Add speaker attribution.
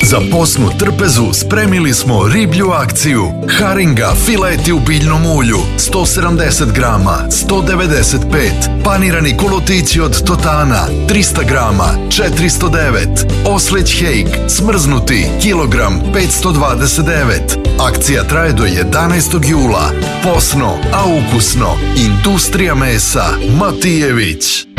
Speaker 1: Za posnu trpezu spremili smo riblju akciju. Haringa fileti u biljnom ulju 170 grama 195. Panirani kolotići od totana 300 grama 409. Oslić hejk smrznuti kilogram 529. Akcija traje do 11. jula. Posno, a ukusno. Industrija mesa Matijević.